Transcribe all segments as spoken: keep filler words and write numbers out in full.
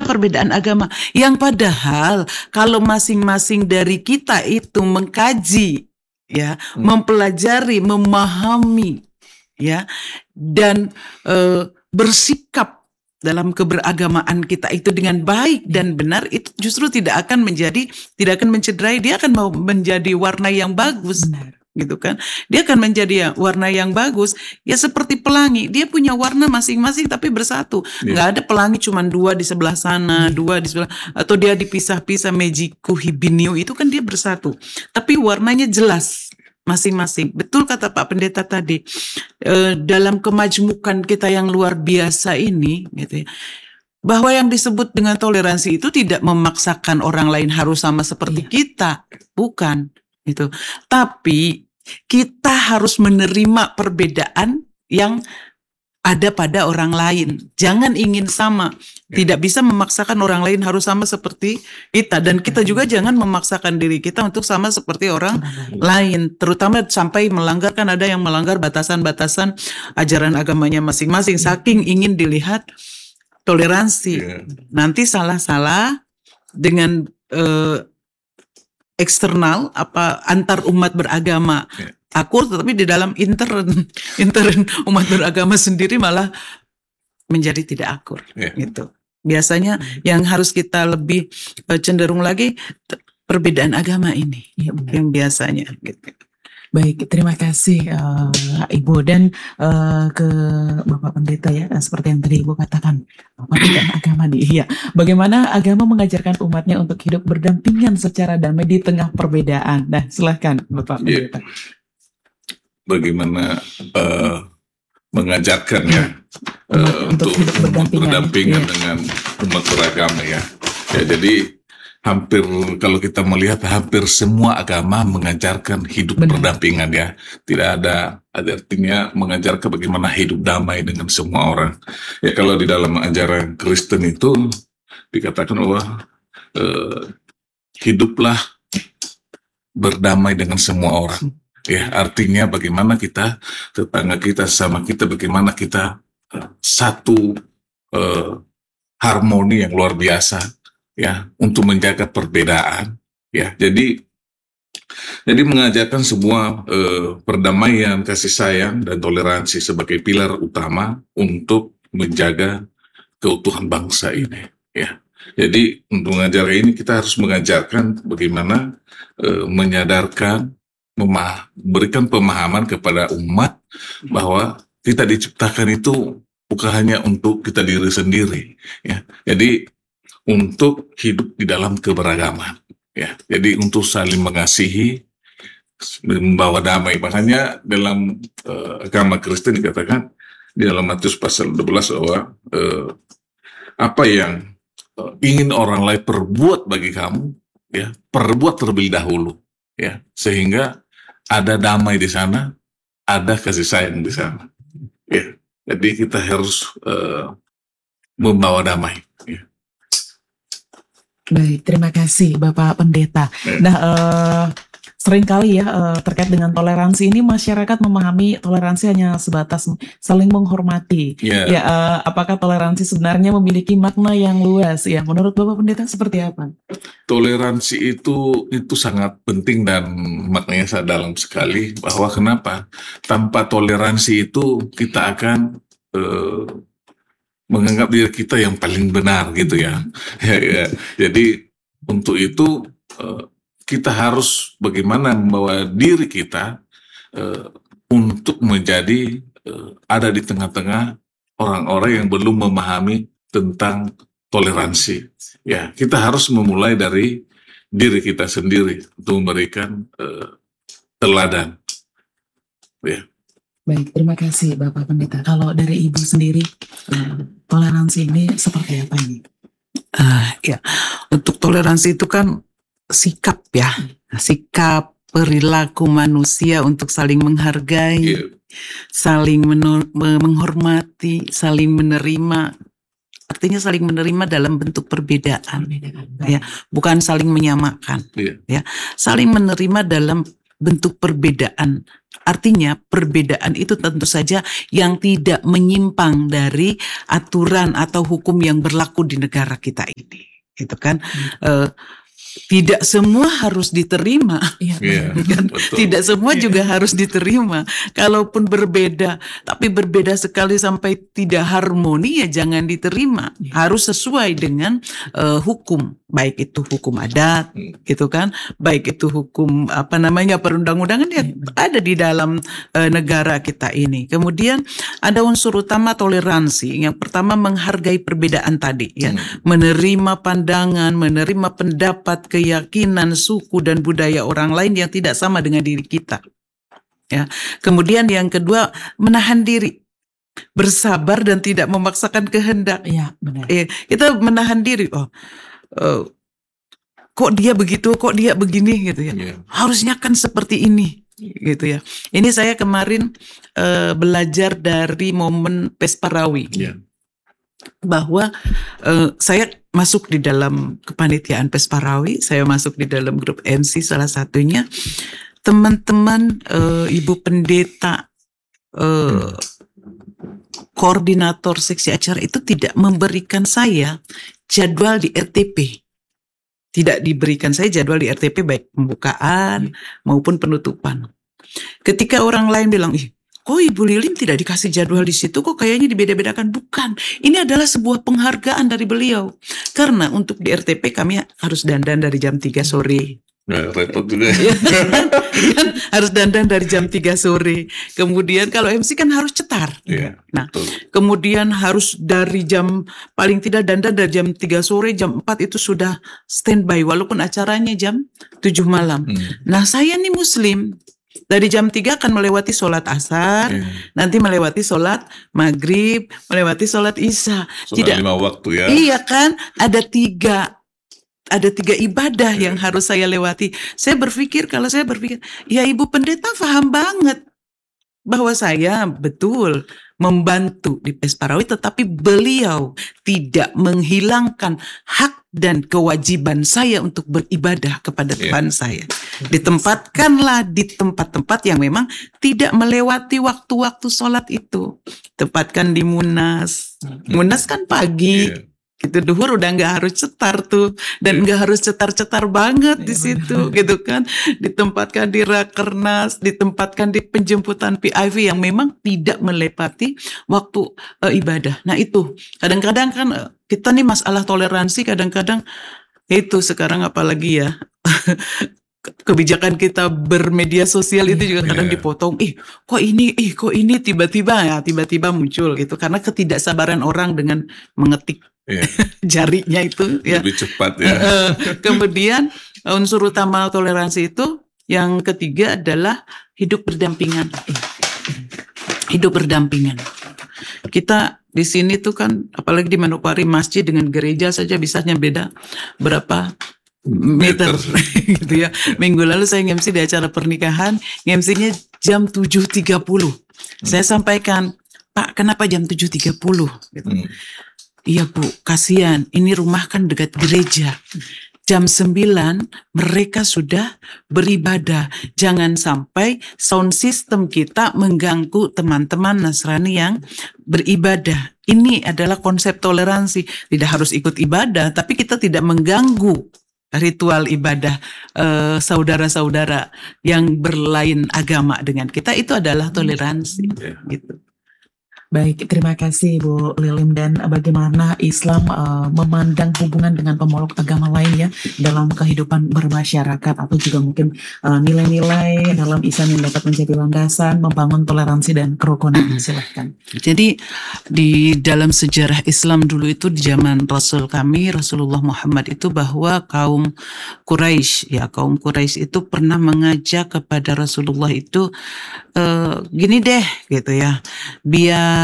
perbedaan agama. Yang padahal kalau masing-masing dari kita itu mengkaji, ya, hmm. mempelajari, memahami, ya, dan e, bersikap dalam keberagamaan kita itu dengan baik dan benar, itu justru tidak akan menjadi, tidak akan mencederai, dia akan mau menjadi warna yang bagus. Benar. Gitu kan, dia akan menjadi warna yang bagus, ya seperti pelangi, dia punya warna masing-masing tapi bersatu. Yeah. Nggak ada pelangi cuma dua di sebelah sana, yeah. dua di sebelah, atau dia dipisah-pisah Mejiku Hibiniu, itu kan dia bersatu, tapi warnanya jelas masing-masing. Betul kata Pak Pendeta tadi, e, dalam kemajmukan kita yang luar biasa ini, gitu ya, bahwa yang disebut dengan toleransi itu tidak memaksakan orang lain harus sama seperti yeah. kita, bukan itu, tapi kita harus menerima perbedaan yang ada pada orang lain. Jangan ingin sama. Tidak bisa memaksakan orang lain harus sama seperti kita. Dan kita juga jangan memaksakan diri kita untuk sama seperti orang lain. Terutama sampai melanggar, kan ada yang melanggar batasan-batasan ajaran agamanya masing-masing. Saking ingin dilihat toleransi. Nanti salah-salah dengan eh, eksternal apa antar umat beragama yeah. akur, tetapi di dalam intern intern umat beragama sendiri malah menjadi tidak akur yeah. gitu. Biasanya hmm. yang harus kita lebih uh, cenderung lagi perbedaan agama ini yeah. yang biasanya gitu. Baik, terima kasih uh, Ibu, dan uh, ke Bapak Pendeta ya, seperti yang tadi Ibu katakan, perbedaan agama di iya. Bagaimana agama mengajarkan umatnya untuk hidup berdampingan secara damai di tengah perbedaan. Nah, silakan Bapak Pendeta. Yeah. Bagaimana uh, mengajarkannya uh, untuk, untuk berdampingan, berdampingan yeah. dengan umat beragama ya. Ya, jadi hampir kalau kita melihat hampir semua agama mengajarkan hidup Benar. berdampingan ya. Tidak ada, ada artinya mengajarkan bagaimana hidup damai dengan semua orang. Ya, kalau di dalam ajaran Kristen itu dikatakan bahwa eh, hiduplah berdamai dengan semua orang. Ya, artinya bagaimana kita, tetangga kita sama kita, bagaimana kita eh, satu eh, harmoni yang luar biasa. Ya, untuk menjaga perbedaan, ya. Jadi, jadi mengajarkan semua eh, perdamaian, kasih sayang, dan toleransi sebagai pilar utama untuk menjaga keutuhan bangsa ini, ya. Jadi untuk mengajar ini kita harus mengajarkan bagaimana eh, menyadarkan, memah, berikan pemahaman kepada umat bahwa kita diciptakan itu bukan hanya untuk kita diri sendiri, ya. Jadi untuk hidup di dalam keberagaman, ya. Jadi untuk saling mengasihi, membawa damai. Makanya dalam uh, agama Kristen dikatakan di dalam Matius pasal dua belas bahwa uh, apa yang uh, ingin orang lain perbuat bagi kamu, ya, perbuat terlebih dahulu, ya, sehingga ada damai di sana, ada kasih sayang di sana, ya. Jadi kita harus uh, membawa damai, ya. Baik, terima kasih Bapak Pendeta. Nah, uh, seringkali ya uh, terkait dengan toleransi ini, masyarakat memahami toleransi hanya sebatas saling menghormati. Yeah. Ya, uh, apakah toleransi sebenarnya memiliki makna yang luas? Ya, menurut Bapak Pendeta seperti apa? Toleransi itu itu sangat penting dan maknanya sangat dalam sekali. Bahwa kenapa? Tanpa toleransi itu kita akan uh, menganggap diri kita yang paling benar gitu ya. ya, ya. Jadi untuk itu uh, kita harus bagaimana membawa diri kita uh, untuk menjadi uh, ada di tengah-tengah orang-orang yang belum memahami tentang toleransi. Ya, kita harus memulai dari diri kita sendiri untuk memberikan uh, teladan. Ya. Baik, terima kasih Bapak Pendeta. Kalau dari Ibu sendiri, uh, toleransi ini seperti apa ini? Uh, ya, untuk toleransi itu kan sikap ya, sikap perilaku manusia untuk saling menghargai, yeah. saling menor- menghormati, saling menerima. Artinya saling menerima dalam bentuk perbedaan, ya, bukan saling menyamakan, yeah. ya, saling menerima dalam bentuk perbedaan Artinya perbedaan itu tentu saja yang tidak menyimpang dari aturan atau hukum yang berlaku di negara kita ini, gitu kan? Eh, tidak semua harus diterima, Iya, Iya, kan? betul. Tidak semua Iya. juga harus diterima. Kalaupun berbeda, tapi berbeda sekali sampai tidak harmoni, ya jangan diterima. Iya. Harus sesuai dengan eh, hukum, baik itu hukum adat, Hmm. gitu kan? Baik itu hukum apa namanya perundang-undangan ya Iya, benar. ada di dalam eh, negara kita ini. Kemudian ada unsur utama toleransi. Yang pertama menghargai perbedaan tadi, ya, Hmm. menerima pandangan, menerima pendapat, keyakinan, suku dan budaya orang lain yang tidak sama dengan diri kita. Ya. Kemudian yang kedua menahan diri, bersabar dan tidak memaksakan kehendak. Iya, benar. Eh, kita menahan diri. Oh, eh, kok dia begitu, kok dia begini gitu ya. Iya. Harusnya kan seperti ini, gitu ya. Ini saya kemarin eh, belajar dari momen Pesparawi, Iya. bahwa eh, saya masuk di dalam kepanitiaan Pesparawi, saya masuk di dalam grup M C salah satunya. Teman-teman eh, ibu pendeta, eh, koordinator seksi acara itu tidak memberikan saya jadwal di R T P. Tidak diberikan saya jadwal di R T P baik pembukaan maupun penutupan. Ketika orang lain bilang, ih, kok Ibu Lilim tidak dikasih jadwal di situ, kok kayaknya dibeda-bedakan. Bukan, ini adalah sebuah penghargaan dari beliau. Karena untuk di R T P kami harus dandan dari jam tiga sore. Nah, repot juga. Ya, kan? Kan harus dandan dari jam tiga sore. Kemudian kalau M C kan harus cetar. Iya, Nah, betul. kemudian harus dari jam paling tidak dandan dari jam tiga sore, jam empat itu sudah standby walaupun acaranya jam tujuh malam. Hmm. Nah, saya nih muslim. Dari jam tiga akan melewati sholat asar, Iya. nanti melewati sholat maghrib, melewati sholat isya. Sudah Tidak, lima waktu ya. iya kan? Ada tiga, ada tiga ibadah Iya. yang harus saya lewati. Saya berpikir, kalau saya berpikir, ya Ibu Pendeta paham banget bahwa saya betul membantu di Pesparawi, tetapi beliau tidak menghilangkan hak dan kewajiban saya untuk beribadah kepada Iya. Tuhan saya. Ditempatkanlah di tempat-tempat yang memang tidak melewati waktu-waktu sholat itu. Tempatkan di Munas. Munas kan pagi. Iya. Gitu, duhur udah nggak harus cetar tuh, dan nggak harus cetar-cetar banget di Iya, situ, gitu kan. Ditempatkan di rakernas, ditempatkan di penjemputan P I V yang memang tidak melewati waktu eh, ibadah. Nah itu kadang-kadang kan eh, kita nih masalah toleransi, kadang-kadang itu sekarang apalagi ya. Kebijakan kita bermedia sosial itu juga kadang Iya. dipotong. Ih, kok ini, ih, kok ini tiba-tiba ya, tiba-tiba muncul gitu. Karena ketidaksabaran orang dengan mengetik Iya. jarinya itu ya. Lebih cepat ya. Eh, Kemudian unsur utama toleransi itu yang ketiga adalah hidup berdampingan. Hidup berdampingan. Kita di sini tuh kan, apalagi di Manokwari, masjid dengan gereja saja bisanya beda berapa meter, gitu ya. Minggu lalu saya nge-M C di acara pernikahan, nge-M C-nya jam tujuh tiga puluh. Saya sampaikan, Pak, kenapa jam tujuh tiga puluh? Gitu. Hmm. Iya Bu, kasihan, ini rumah kan dekat gereja. Jam sembilan mereka sudah beribadah. Jangan sampai sound system kita mengganggu teman-teman Nasrani yang beribadah. Ini adalah konsep toleransi. Tidak harus ikut ibadah, tapi kita tidak mengganggu ritual ibadah eh, saudara-saudara yang berlain agama dengan kita. Itu adalah toleransi. Iya. Gitu. Baik, terima kasih Bu Lilim. Dan bagaimana Islam uh, memandang hubungan dengan pemeluk agama lainnya dalam kehidupan bermasyarakat, atau juga mungkin uh, nilai-nilai dalam Islam yang dapat menjadi landasan membangun toleransi dan kerukunan. Silahkan. Jadi di dalam sejarah Islam dulu itu di zaman Rasul kami, Rasulullah Muhammad itu, bahwa kaum Quraisy, ya kaum Quraisy itu pernah mengajak kepada Rasulullah itu, e, gini deh gitu ya, biar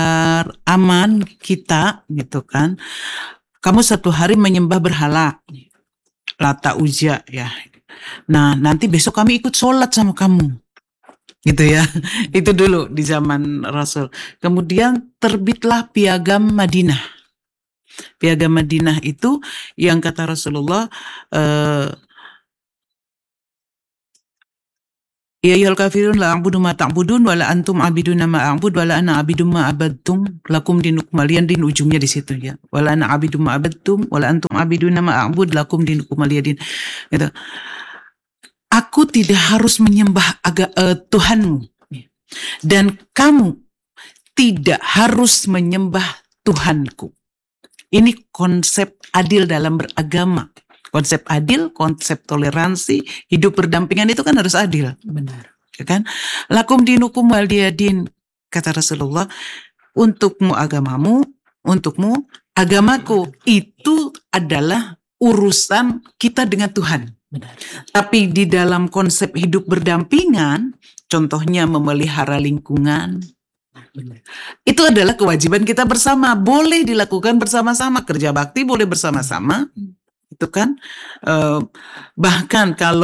aman kita gitu kan, kamu satu hari menyembah berhala, Lata Uzza ya. Nah nanti besok kami ikut sholat sama kamu. Gitu ya. Itu dulu di zaman Rasul. Kemudian terbitlah Piagam Madinah. Piagam Madinah itu yang kata Rasulullah, eh, Ya ayyuhal kafirun la a'budu ma ta'budun wa la antum 'abiduna ma a'bud wa la ana 'abidu ma 'abadtum lakum dinukum waliyan din, ujungnya di situ ya. Wa la ana 'abidu ma 'abadtum wa la antum 'abiduna ma a'bud lakum dinukum waliyan din. Gitu. Aku tidak harus menyembah aga, uh, Tuhanmu dan kamu tidak harus menyembah Tuhanku. Ini konsep adil dalam beragama. Konsep adil, konsep toleransi, hidup berdampingan itu kan harus adil. Benar. Ya kan? Lakum dinukum waliyadin, kata Rasulullah, untukmu agamamu, untukmu agamaku. Itu adalah urusan kita dengan Tuhan. Benar. Tapi di dalam konsep hidup berdampingan, contohnya memelihara lingkungan, Benar. itu adalah kewajiban kita bersama. Boleh dilakukan bersama-sama. Kerja bakti boleh bersama-sama. Itu kan. Eh, bahkan kalau